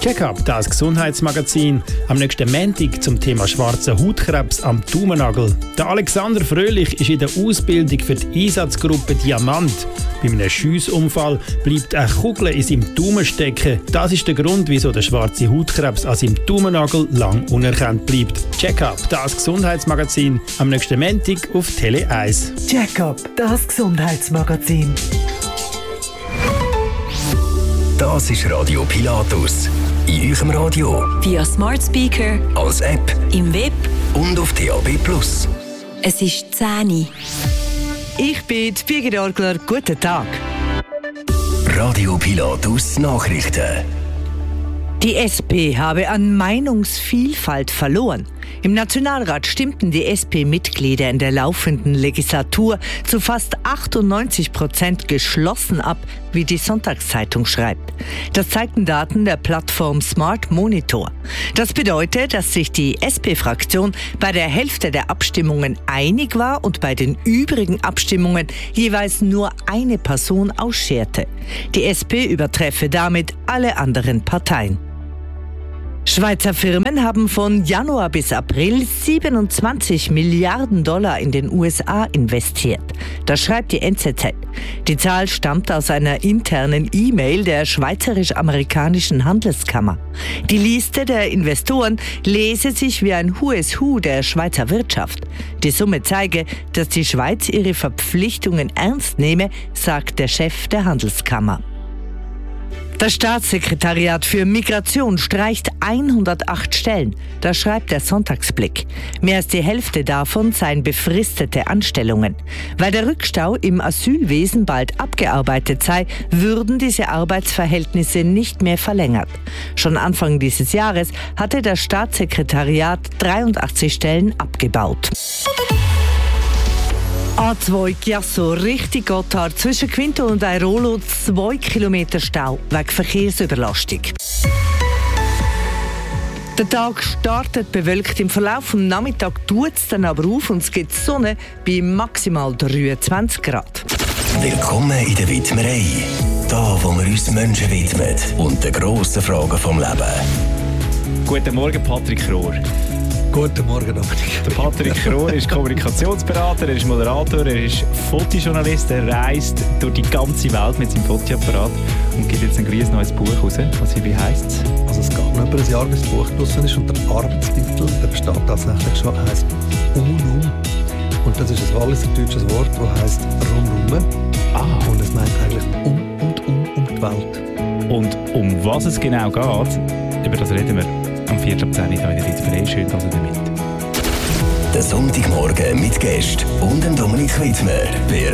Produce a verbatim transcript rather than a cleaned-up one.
Check-up, das Gesundheitsmagazin. Am nächsten Montag zum Thema schwarzer Hautkrebs am Daumennagel. Der Alexander Fröhlich ist in der Ausbildung für die Einsatzgruppe Diamant. Bei einem Schiessunfall bleibt eine Kugel in seinem Daumen stecken. Das ist der Grund, wieso der schwarze Hautkrebs an seinem Daumennagel lang unerkannt bleibt. Check-up, das Gesundheitsmagazin. Am nächsten Montag auf Tele eins. Check-up, das Gesundheitsmagazin. Das ist Radio Pilatus. In eurem Radio. Via Smart Speaker. Als App. Im Web. Und auf D A B Plus. Es ist zehn Uhr. Ich bin Birgit Orgler. Guten Tag. Radio Pilatus Nachrichten. Die S P habe an Meinungsvielfalt verloren. Im Nationalrat stimmten die S P-Mitglieder in der laufenden Legislatur zu fast achtundneunzig Prozent geschlossen ab, wie die Sonntagszeitung schreibt. Das zeigten Daten der Plattform Smart Monitor. Das bedeutet, dass sich die S P-Fraktion bei der Hälfte der Abstimmungen einig war und bei den übrigen Abstimmungen jeweils nur eine Person ausscherte. Die S P übertreffe damit alle anderen Parteien. Schweizer Firmen haben von Januar bis April siebenundzwanzig Milliarden Dollar in den U S A investiert. Das schreibt die N Z Z. Die Zahl stammt aus einer internen E-Mail der Schweizerisch-Amerikanischen Handelskammer. Die Liste der Investoren lese sich wie ein Who is Who der Schweizer Wirtschaft. Die Summe zeige, dass die Schweiz ihre Verpflichtungen ernst nehme, sagt der Chef der Handelskammer. Das Staatssekretariat für Migration streicht hundertacht Stellen. Das schreibt der Sonntagsblick. Mehr als die Hälfte davon seien befristete Anstellungen. Weil der Rückstau im Asylwesen bald abgearbeitet sei, würden diese Arbeitsverhältnisse nicht mehr verlängert. Schon Anfang dieses Jahres hatte das Staatssekretariat dreiundachtzig Stellen abgebaut. A zwei Chiasso Richtung Gotthard zwischen Quinto und Airolo zwei Kilometer Stau wegen Verkehrsüberlastung. Der Tag startet bewölkt. Im Verlauf des Nachmittags tut es dann aber auf und es gibt Sonne bei maximal dreiundzwanzig Grad. Willkommen in der Widmerei. Da, wo wir uns Menschen widmen und den grossen Fragen vom Leben. Guten Morgen, Patrick Rohr. Guten Morgen, Dominik. Der Patrick Rohr ist Kommunikationsberater, er ist Moderator, er ist Fotojournalist, er reist durch die ganze Welt mit seinem Fotoapparat und gibt jetzt ein grünes neues Buch raus. Was, wie heisst es? Also es geht noch über ein Jahr, bis das Buch draussen ist und der Arbeitstitel, der besteht tatsächlich schon, heisst «Um und Um». Und das ist ein walliser deutsches Wort, das heisst «Rundum». Ah. Und es meint eigentlich «Um und Um um die Welt». Und um was es genau geht, über das reden wir am Viertel ab zehn Uhr hier in der Widmerei. Schön, dass ihr damit. Der Sonntagmorgen mit Gästen und dem Dominik Widmer bei